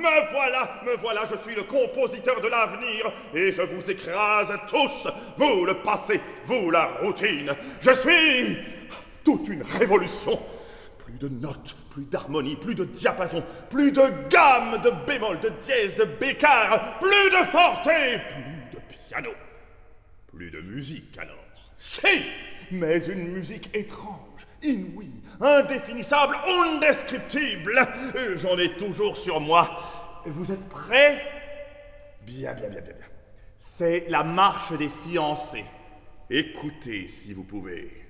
me voilà, je suis le compositeur de l'avenir, et je vous écrase tous, vous le passé, vous la routine. Je suis toute une révolution. Plus de notes, plus d'harmonie, plus de diapason, plus de gamme, de bémol, de dièse, de bécard, plus de forté, plus de piano, plus de musique alors. Si, mais une musique étrange, inouïe, indéfinissable, indescriptible. J'en ai toujours sur moi. Vous êtes prêts? Bien. C'est la marche des fiancés. Écoutez si vous pouvez.